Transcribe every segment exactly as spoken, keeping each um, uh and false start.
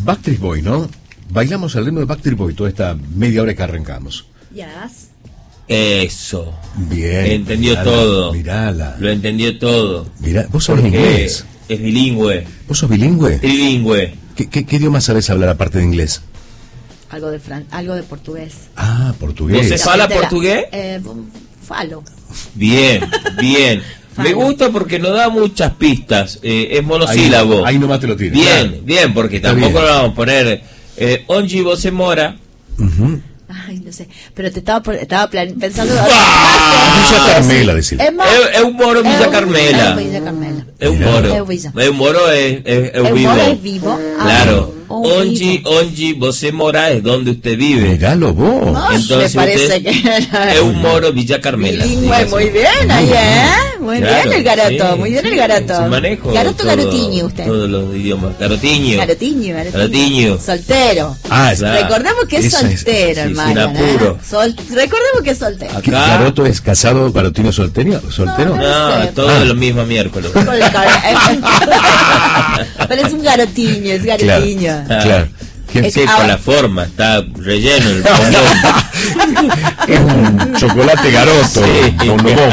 Backstreet Boy, ¿no? Bailamos al ritmo de Backstreet Boy toda esta media hora que arrancamos. Yes. Eso. Bien. Entendió mirala, todo. Mirala. Lo entendió todo. Mirá, vos sos Porque inglés. es bilingüe. ¿Vos sos bilingüe? Trilingüe. ¿Qué, qué, qué idioma sabés hablar aparte de inglés? Algo de fran algo de portugués. Ah, portugués. ¿Vos se fala portugués? Eh, falo. Bien, bien. Me gusta porque nos da muchas pistas. Eh, es monosílabo. Ahí, ahí nomás te lo tiro. Bien, Claro. bien, porque Está tampoco bien. lo vamos a poner. Eh, Ongi você mora. Uh-huh. Ay, no sé. Pero te estaba, por- estaba plan- pensando. Villa Carmela, decir. Es más. Es un moro Villa eu- Carmela. eu Villa Carmela. Es un Mirá. moro. Eu Villa. Es un moro, es, es, es Eu vivo. moro es vivo. Ah, Claro. un Ongi, vivo. Ongi você mora es donde usted vive. Miralo vos. No, Entonces me parece usted que era es un moro Villa Carmela. bilingüe, dígase. muy bien, ahí, ¿eh? Muy Claro, bien el garoto, sí, muy bien el sí, garoto. sí, manejo Garoto, todo- garotiño usted. Todos los idiomas. Garotiño. Garotiño, garotiño. Garotiño. Soltero. Ah, es- Claro. Recordemos que es Esa es- soltero, sí, hermano. sin apuro. ¿eh? Sol- recordemos que es soltero. Acá- ¿Qué, ¿Garoto es casado, garotino soltero? ¿Soltero? No, No, sé. todo Ah. lo mismo miércoles. Con el car- Pero es un garotiño, es garotiño. Ah. Claro. ¿Quién- Es- Sí, ah, por la forma, está relleno el bombón. Es un chocolate garoto, Sí. con lobón.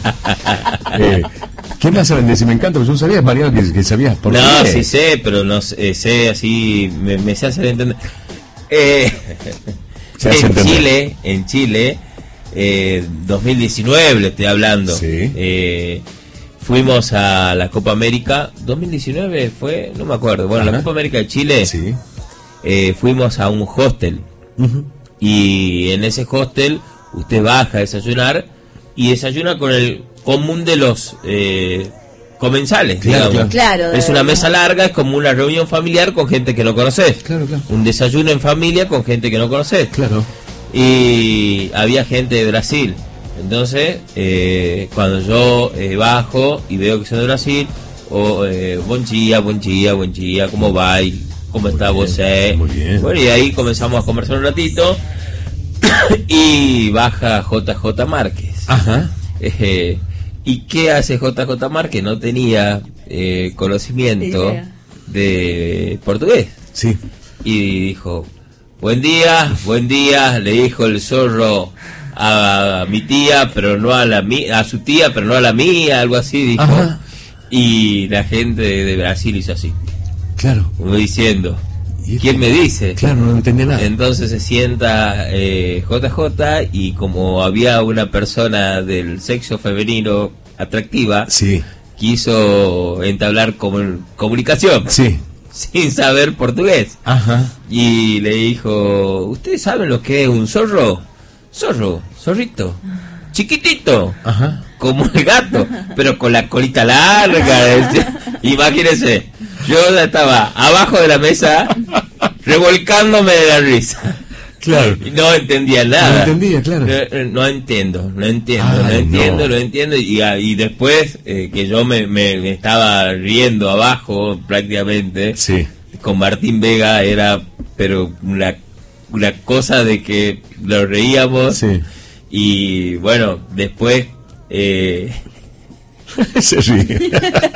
Eh, ¿Qué más saben decir? Me encanta, porque yo sabía, Mariano, que, que sabías por No, qué. sí sé, pero no sé, sé así, me, me sé hacer entender. Eh, Se hace en entender. Chile, en Chile, eh, dos mil diecinueve le estoy hablando. Sí. Eh, fuimos a la Copa América. ¿dos mil diecinueve fue? No me acuerdo. Bueno, Ajá. la Copa América de Chile. Sí. eh, fuimos a un hostel. Ujú. Y en ese hostel usted baja a desayunar y desayuna con el común de los eh, comensales, Claro, digamos. Claro, Es de- una mesa larga, es como una reunión familiar con gente que no conoces. Claro, claro. Un desayuno en familia con gente que no conoces. Claro. Y había gente de Brasil. Entonces, eh, cuando yo eh, bajo y veo que son de Brasil, o eh, buen día, buen día, buen día, ¿cómo va? Y, ¿cómo está bien, vos? eh? muy bien. Bueno, y ahí comenzamos a conversar un ratito. Y baja J J Márquez. Ajá. Eh, ¿Y qué hace J J Márquez? No tenía eh, conocimiento Idea. de portugués. Sí. Y dijo, buen día, buen día, le dijo el zorro a mi tía, pero no a la mi a su tía, pero no a la mía, algo así dijo. Ajá. Y la gente de, de Brasil hizo así, Claro. como diciendo, ¿Y ¿quién me dice? Claro, no entendía nada. Entonces se sienta eh, J J y como había una persona del sexo femenino atractiva, Sí. quiso entablar comu- comunicación Sí. sin saber portugués. Ajá. Y le dijo, ¿ustedes saben lo que es un zorro? Zorro, zorrito, chiquitito, Ajá. como el gato, pero con la colita larga. decía. Imagínense, yo ya estaba abajo de la mesa, revolcándome de la risa. Claro. Y no entendía nada. No entendía, claro. No, eh, no entiendo, no entiendo, no Ay, entiendo, no. no entiendo. Y, ah, y después eh, que yo me, me, me estaba riendo abajo prácticamente, Sí. con Martín Vega era, pero una, una cosa de que lo reíamos. Sí. Y bueno, después eh, Se ríe.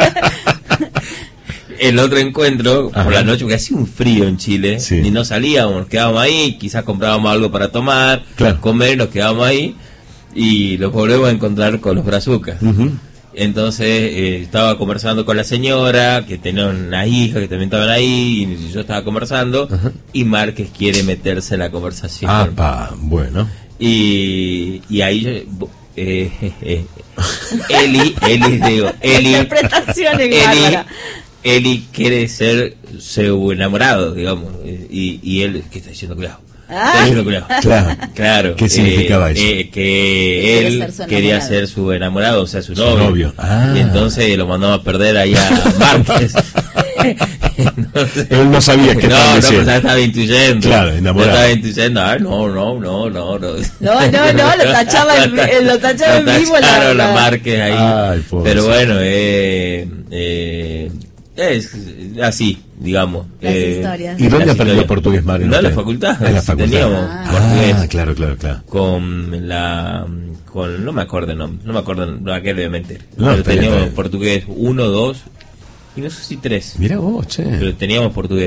el otro encuentro Ajá. por la noche, porque hacía un frío en Chile, Sí. y no salíamos, nos quedábamos ahí, quizás comprábamos algo para tomar, Claro. comer, nos quedábamos ahí y los volvemos a encontrar con los brazucas. Ujú. Entonces eh, estaba conversando con la señora, que tenía una hija que también estaban ahí, y yo estaba conversando, Ajá. y Márquez quiere meterse en la conversación. Ah, pa, bueno. Y, y ahí yo, eh, eh, eh, Eli, Eli, digo, Eli, Interpretaciones, Eli, Bárbara. Eli quiere ser su enamorado, digamos, y, y él, ¿qué está diciendo? Cuidado. Ah. Está diciendo cuidado. Claro. Claro. ¿Qué significaba eso? eh, que Quiere él ser su quería enamorado. ser su enamorado, o sea, su Su novio. novio. Ah. Y entonces lo mandamos a perder ahí a Márquez. Entonces- Él no sabía qué no, estaban no, pues diciendo. ya estaba intuyendo. Claro, enamorado. Ya estaba intuyendo, ah, no, no, no, no, no. No, no, no, lo tachaba en, vi- lo tachaba en vivo la- tacharon la la- Márquez ahí. Ay, pobre Pero señor. bueno, eh, eh, es así, digamos. Las eh, historias. ¿Y dónde las aprendió historias. portugués, Mario? No, en la usted? facultad. En la sí, facultad. Teníamos Ah. portugués. Ah, claro, claro, claro. Con la con no me acuerdo el nombre, no me acuerdo, no aquel de mentir. No, pero está bien, teníamos está bien. portugués uno, dos y no sé si tres. Mira vos, che. Pero teníamos portugués.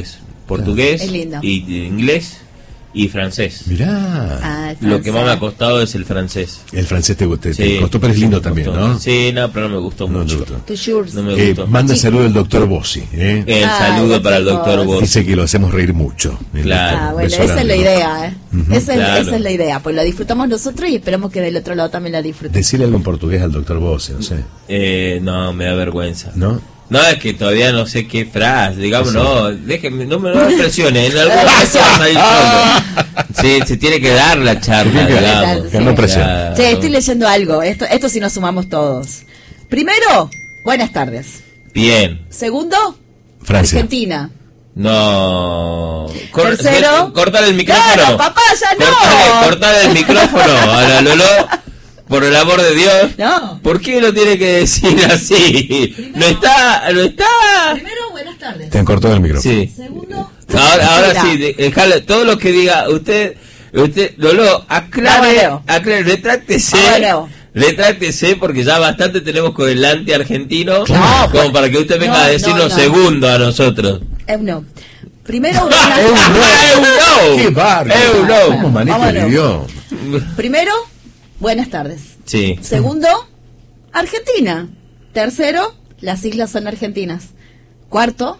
portugués Es lindo. y de inglés y francés. Mirá. Ah, el Lo que más me ha francés. costado es el francés. El francés te, te, te Sí, costó, pero es lindo me también, gustó. ¿no? Sí, no, pero no me gustó No te mucho. gustó. Toujours. No me Eh, gustó. manda Sí. saludo al doctor Bossi, ¿eh? El Ah, saludo el para el doctor doctor Bossi. Dice que lo hacemos reír mucho. El Claro. doctor. Ah, bueno, Beso esa es grande, la ¿no? idea, ¿eh? esa, es, Claro. esa es la idea, pues lo disfrutamos nosotros y esperamos que del otro lado también la disfruten. Decirle algo en portugués al doctor Bossi, no sé. Eh, no, me da vergüenza. ¿No? No, es que todavía no sé qué frase, digamos, Sí. no, déjenme, no me no me presione, en algún momento va a salir solo. Sí, se tiene que dar la charla, Tiene que digamos. dar, que no presione. Claro. Che, estoy leyendo algo, esto, esto sí nos sumamos todos. Primero, buenas tardes. Bien, Segundo, Francia. Argentina. no. Cor- Tercero. de- cortar el micrófono. Claro, papá, ya no. Cortar, cortar el micrófono a la Lolo, por el amor de Dios. No. ¿Por qué lo tiene que decir así? No está, no está. Primero, buenas tardes. Te han cortado el micrófono. Sí. Segundo, Ahora, ahora Argentina. sí, de- dejale, todo lo que diga usted, usted, Lolo, aclare, Bueno. aclare, retráctese, Bueno. retráctese, porque ya bastante tenemos con el anti-argentino, Claro. como para que usted venga No, a decirnos no, no. segundo a nosotros. Eh, no. Primero, buenas Eu no. ¡Qué bárbaro! Eu no. ¿Cómo maneja el Vámonos. idioma? Primero, buenas tardes. Sí. Segundo, Argentina. Tercero, las islas son argentinas. Cuarto,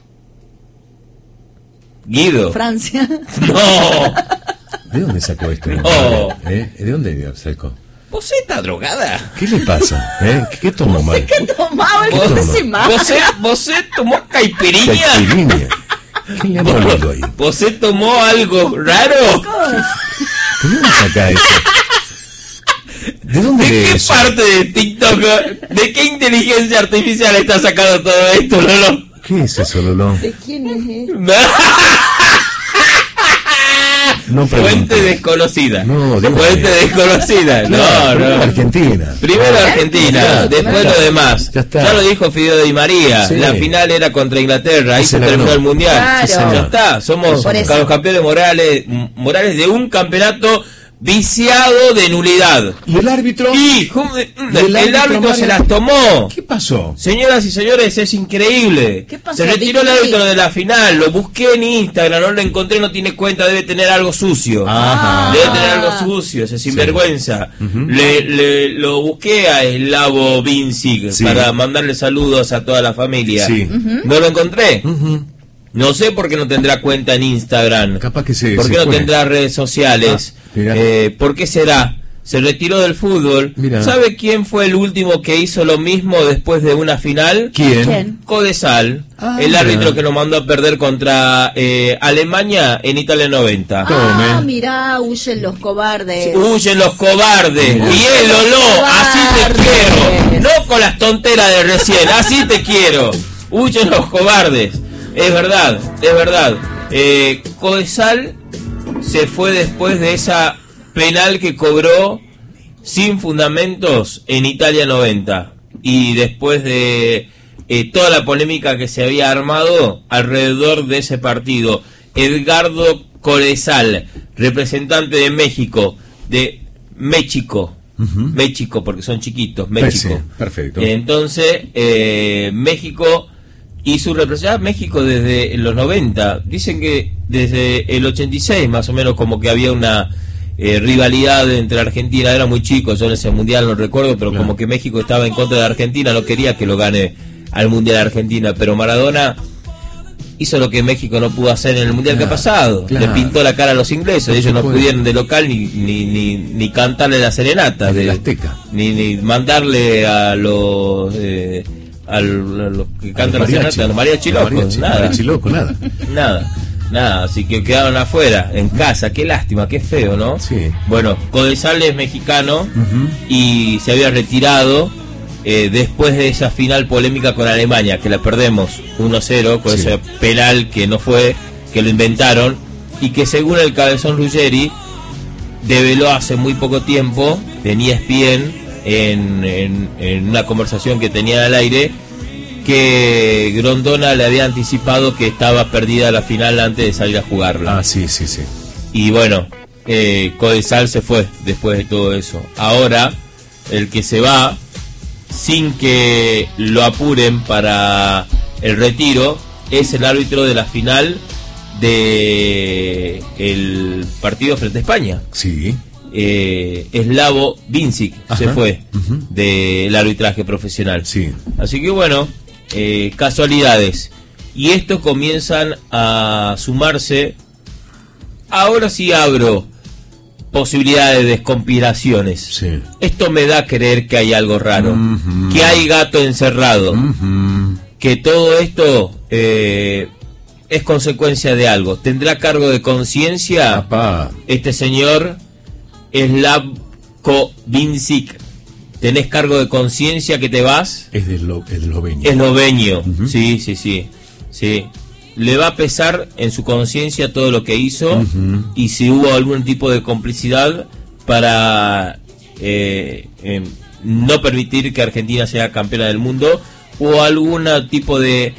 Guido. Francia. No. ¿De dónde sacó esto? No. ¿Eh? ¿De dónde sacó? ¿Vos está drogada? ¿Qué le pasa? ¿Eh? ¿Qué, qué tomó mal? ¿Qué tomaba? ¿Qué ¿Qué tomó? se mal? ¿Vos, vos tomó caipirinha? Caipirinha. ¿Qué le anda hablando ahí? ¿Vos tomó algo raro? ¿De dónde saca eso? ¿De dónde ¿De lee qué eso? parte de TikTok, de qué inteligencia artificial está sacando todo esto, Lolo? ¿Qué es eso, Lolo? ¿De quién es él? No pregunte. Fuente desconocida. No, dígame. Fuente desconocida. No, Claro, no. Argentina. Primero Argentina, Sí, después claro. lo demás. Ya está. Ya lo dijo Fideo Di María. Sí. La final era contra Inglaterra. Ahí Y se se la terminó ganó. el mundial. Claro. Sí, señor. Ya está. Somos Por eso. los campeones morales, morales de un campeonato viciado de nulidad. ¿Y el árbitro? Y jum- ¿Y el el árbitro, árbitro se Mario? las tomó. ¿Qué pasó? Señoras y señores, es increíble. ¿Qué pasó, Se retiró el Vicky? árbitro de la final, lo busqué en Instagram, no lo encontré, no tiene cuenta, debe tener algo sucio. Ajá. Debe tener algo sucio, ese sinvergüenza. Ujú. le, le- lo busqué a Slavo Vincig Sí. para mandarle saludos a toda la familia. Sí. No lo encontré. Ujú. No sé por qué no tendrá cuenta en Instagram. Capaz que se- ¿Por qué se no fue. tendrá redes sociales? Ah, mirá. Eh, ¿Por qué será? Se retiró del fútbol. Mirá. ¿Sabe quién fue el último que hizo lo mismo después de una final? ¿Quién? ¿Quién? Codesal, Ah, el árbitro mira. que nos mandó a perder contra eh, Alemania en Italia noventa. Ah, Tome. mirá, huyen los cobardes. Huyen los cobardes. Mira. Bien, Lolo, así te Cobardes. quiero. No con las tonteras de recién, así te quiero. Huyen los cobardes. Es verdad, es verdad. Eh, Codesal se fue después de esa penal que cobró sin fundamentos en Italia noventa. Y después de eh, toda la polémica que se había armado alrededor de ese partido. Edgardo Codesal, representante de México, de México. Ujú. México, porque son chiquitos, Pues México. sí, perfecto. Entonces, eh, México y su representación, México desde los noventa, dicen que desde el ochenta y seis más o menos como que había una eh, rivalidad entre Argentina, era muy chico, yo en ese mundial no recuerdo, pero Claro. como que México estaba en contra de Argentina, no quería que lo gane al mundial Argentina, pero Maradona hizo lo que México no pudo hacer en el mundial que ha Claro, pasado, claro. le pintó la cara a los ingleses, Por ellos no supuesto. pudieron de local ni, ni, ni, ni cantarle la serenata, En el de- Azteca. ni, ni mandarle a los eh, al- a los que cantan la serenata, a los mariachi Los locos, mariachi, nada, mariachi loco, nada. nada, nada, así que quedaron afuera, en casa, qué lástima, qué feo, ¿no? Sí. Bueno, Codesal es mexicano Ujú. y se había retirado eh, después de esa final polémica con Alemania, que la perdemos uno cero, con Sí. ese penal que no fue, que lo inventaron, y que según el cabezón Ruggeri, develó hace muy poco tiempo, en E S P N, en, en, en una conversación que tenía al aire, que Grondona le había anticipado que estaba perdida la final antes de salir a jugarla. Ah, sí, sí, sí. Y bueno, eh, Codesal se fue después de todo eso. Ahora, el que se va, sin que lo apuren para el retiro, es el árbitro de la final de el partido frente a España. Sí. Eh, Slavo Vincic se fue uh-huh. del arbitraje profesional. Sí. Así que bueno, eh, casualidades. Y estos comienzan a sumarse. Ahora sí abro posibilidades de conspiraciones. Sí. Esto me da a creer que hay algo raro, uh-huh. que hay gato encerrado, uh-huh. que todo esto eh, es consecuencia de algo. ¿Tendrá cargo de conciencia Papá. este señor Slavko Vincic? ¿Tenés cargo de conciencia que te vas? Es de eslo- eslovenia. Esloveno, Uh-huh. sí, sí, sí, sí. Le va a pesar en su conciencia todo lo que hizo Uh-huh. y si hubo algún tipo de complicidad para eh, eh, no permitir que Argentina sea campeona del mundo o algún tipo de,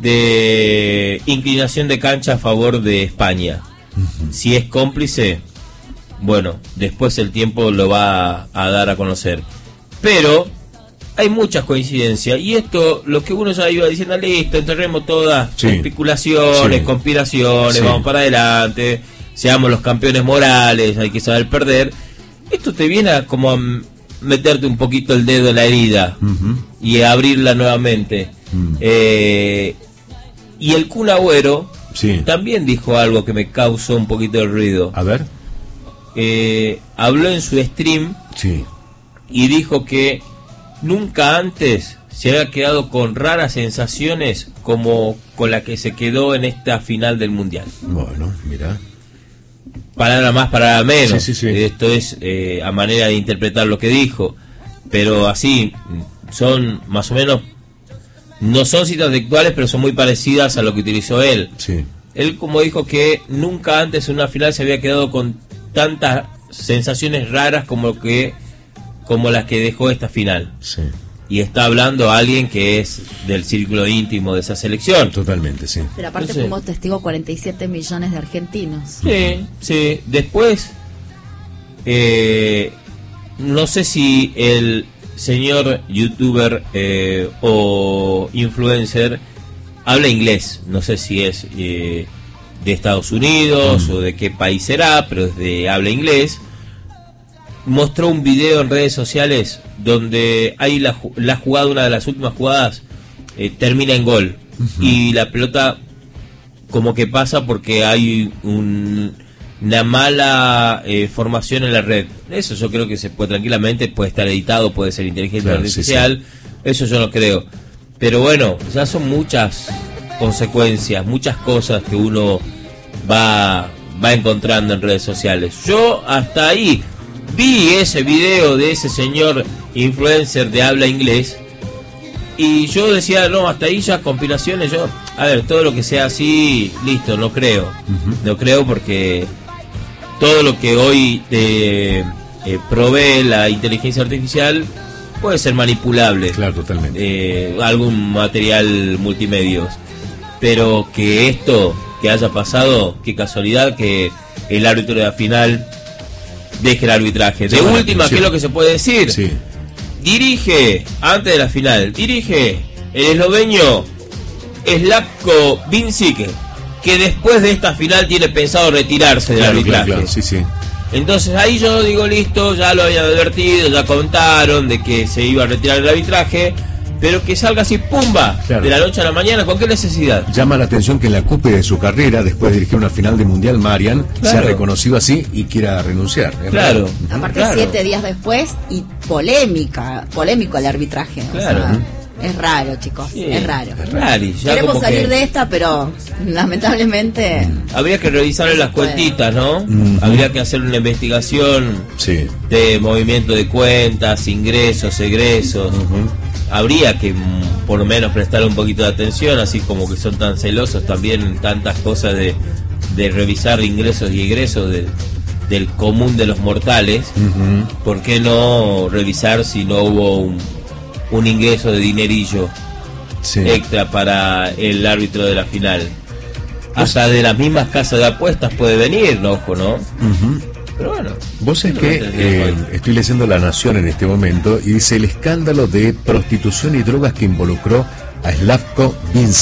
de inclinación de cancha a favor de España. Uh-huh. Si es cómplice, bueno, después el tiempo lo va a, a dar a conocer. Pero hay muchas coincidencias y esto, lo que uno ya iba diciendo, listo, enterremos todas Sí. especulaciones, Sí. conspiraciones, Sí. vamos para adelante, seamos los campeones morales, hay que saber perder. Esto te viene a como a m- meterte un poquito el dedo en la herida Uh-huh. y a abrirla nuevamente. Mm. Eh, y el Kun Agüero Sí. también dijo algo que me causó un poquito de ruido. A ver. Eh, habló en su stream Sí. y dijo que nunca antes se había quedado con raras sensaciones como con la que se quedó en esta final del Mundial. Bueno, mira. Palabra más, palabra menos. Sí, sí, sí. Esto es eh, a manera de interpretar lo que dijo. Pero así, son más o menos, no son citas textuales, pero son muy parecidas a lo que utilizó él. Sí. Él como dijo que nunca antes en una final se había quedado con tantas sensaciones raras como que como las que dejó esta final. Sí. Y está hablando a alguien que es del círculo íntimo de esa selección. Totalmente, sí. Pero aparte No sé. fuimos testigos cuarenta y siete millones de argentinos. Sí, sí. Después, eh, no sé si el señor youtuber eh, o influencer habla inglés. No sé si es eh, de Estados Unidos Mm. o de qué país será, pero es de habla inglés. Mostró un video en redes sociales donde hay la, ju- la jugada, una de las últimas jugadas, eh, termina en gol. Ujú. Y la pelota como que pasa porque hay un, una mala eh, formación en la red. Eso yo creo que se puede tranquilamente, puede estar editado, puede ser inteligencia Claro, sí, artificial, eso yo no creo. Pero bueno, ya son muchas consecuencias, muchas cosas que uno va, va encontrando en redes sociales. Yo hasta ahí vi ese video de ese señor influencer de habla inglés y yo decía, no, hasta ahí ya conspiraciones, yo, a ver, todo lo que sea así, listo, no creo. Ujú. No creo porque todo lo que hoy te eh, provee la inteligencia artificial puede ser manipulable. Claro, totalmente. Eh, algún material multimedios. Pero que esto, que haya pasado, qué casualidad que el árbitro de la final deje el arbitraje. De Llama la última, ¿qué atención. es lo que se puede decir? Sí. Dirige, antes de la final, dirige el esloveno Slavko Vincic, que después de esta final tiene pensado retirarse del Claro, arbitraje. claro, claro, sí, sí. Entonces ahí yo digo, listo, ya lo habían advertido, ya contaron de que se iba a retirar el arbitraje, pero que salga así, pumba, Claro. de la noche a la mañana, ¿con qué necesidad? Llama la atención que en la cúspide de su carrera, después de dirigir una final de Mundial, Marian se ha Claro. reconocido así y quiera renunciar. Es Claro. raro. Aparte Claro. siete días después y polémica, polémico el arbitraje. O Claro. sea, es raro, chicos, Sí, es raro. es raro, y ya Queremos como salir que de esta, pero lamentablemente habría que revisarle las puede. cuentitas, ¿no? Ujú. Habría que hacer una investigación Sí. de movimiento de cuentas, ingresos, egresos. Ujú. Habría que mm, por lo menos prestarle un poquito de atención, así como que son tan celosos también en tantas cosas de, de revisar ingresos y egresos de- del común de los mortales. Ujú. ¿Por qué no revisar si no hubo un, un ingreso de dinerillo Sí. extra para el árbitro de la final? Hasta de las mismas casas de apuestas puede venir, no, ojo, ¿no? Ujú. Pero bueno. Vos sabés no que lo eh, entendemos. estoy leyendo La Nación en este momento y dice el escándalo de prostitución y drogas que involucró a Slavko Vincic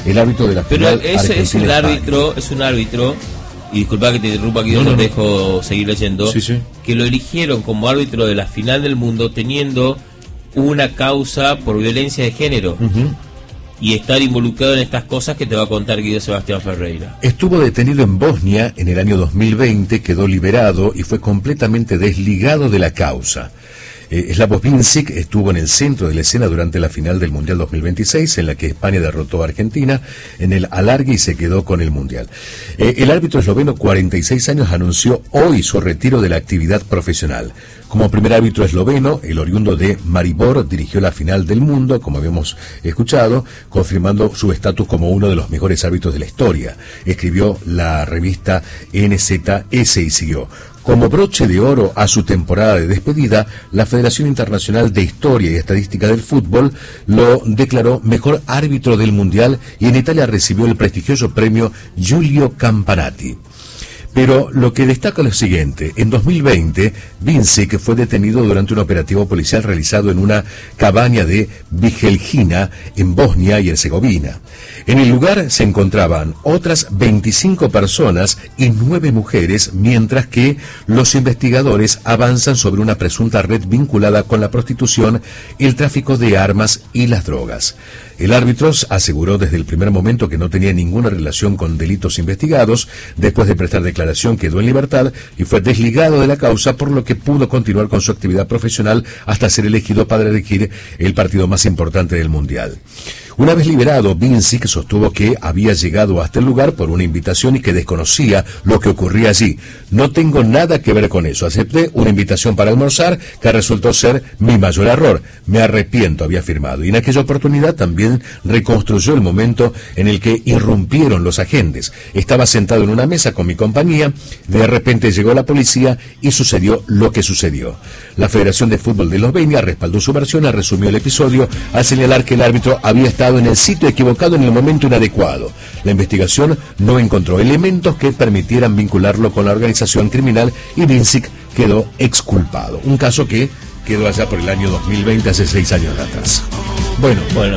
el árbitro de la Pero final es, es un Argentina-España. árbitro, es un árbitro, y disculpa que te interrumpa, aquí No, no, no, te no. dejo seguir leyendo, Sí, sí. que lo eligieron como árbitro de la final del mundo teniendo una causa por violencia de género. Ujú. Y estar involucrado en estas cosas que te va a contar Guido Sebastián Ferreira. Estuvo detenido en Bosnia en el año dos mil veinte, quedó liberado y fue completamente desligado de la causa. Eh, Slavoj Vincic estuvo en el centro de la escena durante la final del Mundial dos mil veintiséis, en la que España derrotó a Argentina en el alargue y se quedó con el Mundial. Eh, el árbitro esloveno, cuarenta y seis años, anunció hoy su retiro de la actividad profesional. Como primer árbitro esloveno, el oriundo de Maribor dirigió la final del mundo, como habíamos escuchado, confirmando su estatus como uno de los mejores árbitros de la historia. Escribió la revista N Z S y siguió: como broche de oro a su temporada de despedida, la Federación Internacional de Historia y Estadística del Fútbol lo declaró mejor árbitro del Mundial y en Italia recibió el prestigioso premio Giulio Campanati. Pero lo que destaca es lo siguiente: en dos mil veinte, Vincic fue detenido durante un operativo policial realizado en una cabaña de Bijeljina, en Bosnia y Herzegovina. En el lugar se encontraban otras veinticinco personas y nueve mujeres, mientras que los investigadores avanzan sobre una presunta red vinculada con la prostitución, el tráfico de armas y las drogas. El árbitro aseguró desde el primer momento que no tenía ninguna relación con delitos investigados. Después de prestar declaración, quedó en libertad y fue desligado de la causa, por lo que pudo continuar con su actividad profesional hasta ser elegido para dirigir el partido más importante del Mundial. Una vez liberado, Vincic sostuvo que había llegado hasta el lugar por una invitación y que desconocía lo que ocurría allí. No tengo nada que ver con eso. Acepté una invitación para almorzar que resultó ser mi mayor error. Me arrepiento, había afirmado. Y en aquella oportunidad también reconstruyó el momento en el que irrumpieron los agentes. Estaba sentado en una mesa con mi compañía, de repente llegó la policía y sucedió lo que sucedió. La Federación de Fútbol de Eslovenia respaldó su versión, resumió el episodio al señalar que el árbitro había estado en el sitio equivocado en el momento inadecuado. La investigación no encontró elementos que permitieran vincularlo con la organización criminal y Vincic quedó exculpado. Un caso que quedó allá por el año dos mil veinte, hace seis años atrás. Bueno, Bueno,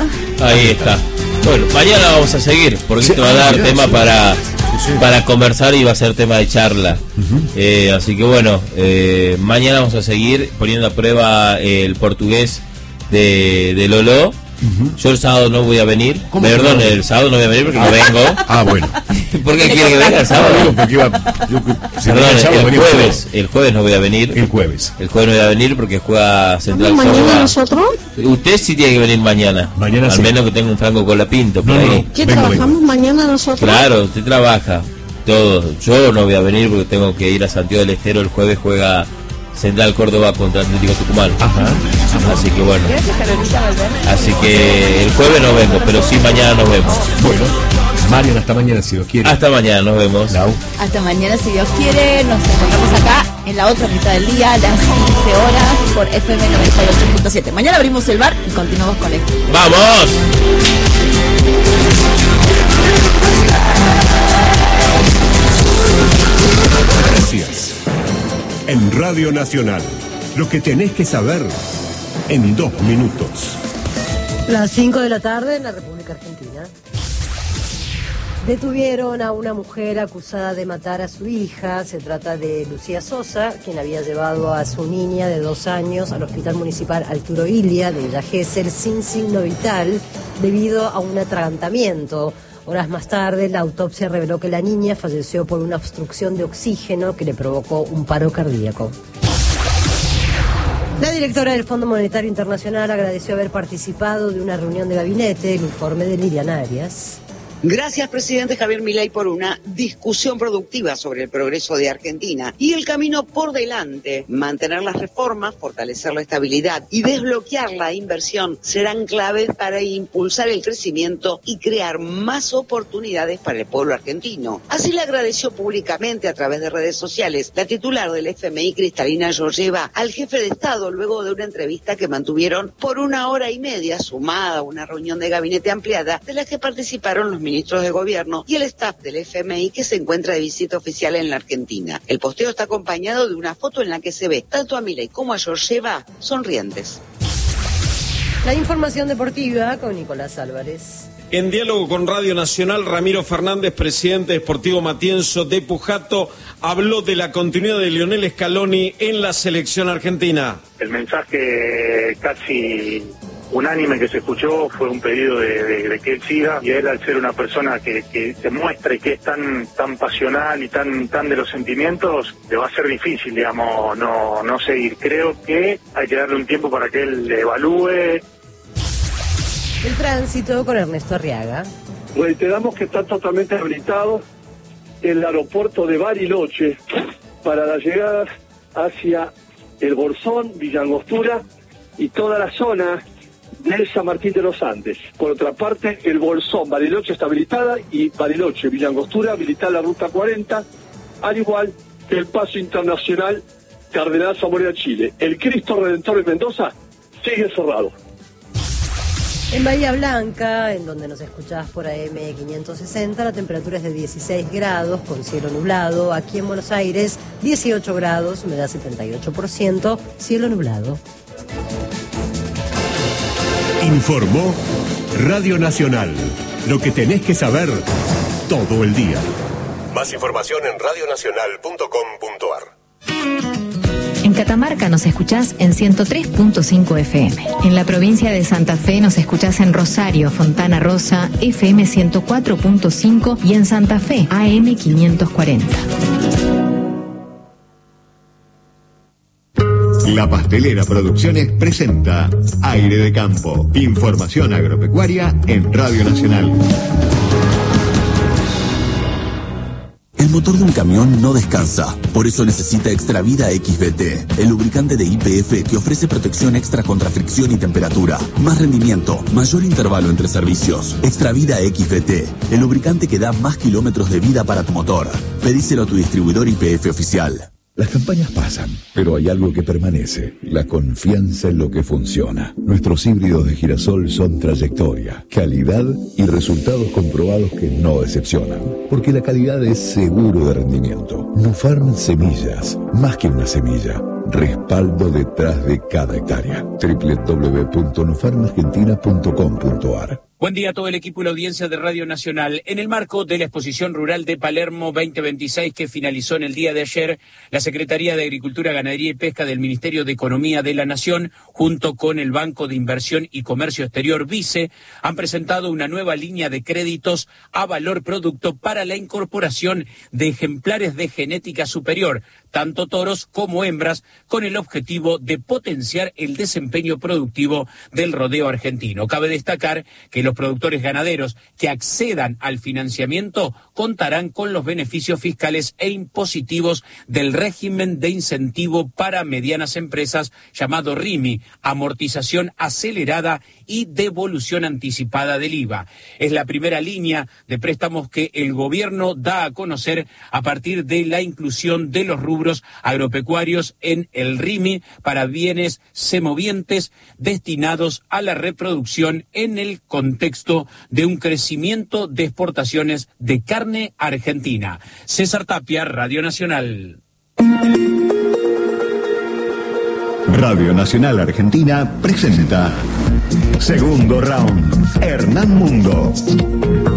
ahí está. Bueno, mañana vamos a seguir, porque Sí, esto va a ah, dar mirá, tema sí. para, Sí, sí. para conversar y va a ser tema de charla. Ujú. Eh, así que bueno, eh, mañana vamos a seguir poniendo a prueba el portugués de, de Lolo. Ujú. Yo el sábado no voy a venir. ¿Cómo Perdón, que no? el sábado no voy a venir porque no vengo. Ah, bueno. ¿Por qué quiere que venga el Ah, sábado? digo, porque iba, yo, si Perdón, el sábado el venía jueves, el jueves no voy a venir. el jueves. El jueves no voy a venir porque juega Central ¿Vamos mañana Córdoba. nosotros? Usted sí tiene que venir mañana. Mañana Al sí. menos que tenga un Franco Colapinto por No, no, ahí. no. ¿Qué Vengo, trabajamos mañana nosotros? Claro, usted trabaja. Todo. Yo no voy a venir porque tengo que ir a Santiago del Estero. El jueves juega Central Córdoba contra Atlético Tucumán. Ajá. Así que bueno. Gracias, Carolita Valverde. Así que el jueves no vengo, pero sí mañana nos vemos. Bueno, Marian, hasta mañana si Dios quiere. Hasta mañana nos vemos. Lau. Hasta mañana, si Dios quiere. Nos encontramos acá en la otra mitad del día, a las quince horas, por F M noventa y ocho punto siete. Mañana abrimos el bar y continuamos con esto. ¡Vamos! Gracias. En Radio Nacional, lo que tenés que saber en dos minutos. Las cinco de la tarde en la República Argentina. Detuvieron a una mujer acusada de matar a su hija. Se trata de Lucía Sosa, quien había llevado a su niña de dos años al Hospital Municipal Arturo Illia de Villa Gesell sin signo vital debido a un atragantamiento. Horas más tarde, la autopsia reveló que la niña falleció por una obstrucción de oxígeno que le provocó un paro cardíaco. La directora del Fondo Monetario Internacional agradeció haber participado de una reunión de gabinete. El informe de Liliana Arias. Gracias, presidente Javier Milei, por una discusión productiva sobre el progreso de Argentina y el camino por delante. Mantener las reformas, fortalecer la estabilidad y desbloquear la inversión serán claves para impulsar el crecimiento y crear más oportunidades para el pueblo argentino. Así le agradeció públicamente a través de redes sociales la titular del F M I, Cristalina Georgieva, al jefe de Estado luego de una entrevista que mantuvieron por una hora y media, sumada a una reunión de gabinete ampliada de la que participaron los ministros de gobierno y el staff del F M I que se encuentra de visita oficial en la Argentina. El posteo está acompañado de una foto en la que se ve tanto a Milei como a Georgieva sonrientes. La información deportiva con Nicolás Álvarez. En diálogo con Radio Nacional, Ramiro Fernández, presidente de Sportivo Matienzo de Pujato, habló de la continuidad de Lionel Scaloni en la selección argentina. El mensaje casi unánime que se escuchó fue un pedido de, de, de que él siga, y él, al ser una persona que, que demuestre que es tan tan pasional y tan tan de los sentimientos, le va a ser difícil, digamos, no, no seguir. Creo que hay que darle un tiempo para que él evalúe. El tránsito con Ernesto Arriaga. Reiteramos que está totalmente habilitado el aeropuerto de Bariloche para las llegadas hacia el Bolsón, Villa Angostura y toda la zona de San Martín de los Andes. Por otra parte, el Bolsón, Bariloche está habilitada, y Bariloche, Villa Angostura, habilitada la ruta cuarenta, al igual que el paso internacional Cardenal Zamora, Chile. El Cristo Redentor en Mendoza sigue cerrado. En Bahía Blanca, en donde nos escuchás por A M quinientos sesenta, la temperatura es de dieciséis grados con cielo nublado. Aquí en Buenos Aires, dieciocho grados, humedad setenta y ocho por ciento, cielo nublado. Informó Radio Nacional. Lo que tenés que saber todo el día. Más información en radio nacional punto com punto a r. En Catamarca nos escuchás en ciento tres punto cinco F M. En la provincia de Santa Fe nos escuchás en Rosario, Fontana Rosa, F M ciento cuatro punto cinco, y en Santa Fe, A M quinientos cuarenta. La Pastelera Producciones presenta Aire de Campo. Información agropecuaria en Radio Nacional. El motor de un camión no descansa, por eso necesita Extravida X V T, el lubricante de Y P F que ofrece protección extra contra fricción y temperatura, más rendimiento, mayor intervalo entre servicios. Extravida X V T, el lubricante que da más kilómetros de vida para tu motor. Pedíselo a tu distribuidor Y P F oficial. Las campañas pasan, pero hay algo que permanece, la confianza en lo que funciona. Nuestros híbridos de girasol son trayectoria, calidad y resultados comprobados que no decepcionan. Porque la calidad es seguro de rendimiento. Nufarm Semillas, más que una semilla, respaldo detrás de cada hectárea. doble u doble u doble u punto nufarm argentina punto com punto a r. Buen día a todo el equipo y la audiencia de Radio Nacional. En el marco de la Exposición Rural de Palermo veinte veintiséis que finalizó en el día de ayer, la Secretaría de Agricultura, Ganadería y Pesca del Ministerio de Economía de la Nación, junto con el Banco de Inversión y Comercio Exterior BICE, han presentado una nueva línea de créditos a valor producto para la incorporación de ejemplares de genética superior, tanto toros como hembras, con el objetivo de potenciar el desempeño productivo del rodeo argentino. Cabe destacar que los productores ganaderos que accedan al financiamiento contarán con los beneficios fiscales e impositivos del régimen de incentivo para medianas empresas llamado R I M I, amortización acelerada y devolución anticipada del I V A. Es la primera línea de préstamos que el gobierno da a conocer a partir de la inclusión de los rubros agropecuarios en el R I M I para bienes semovientes destinados a la reproducción en el contexto de un crecimiento de exportaciones de carne argentina. César Tapia, Radio Nacional. Radio Nacional Argentina presenta Segundo Round, Hernán Mundo.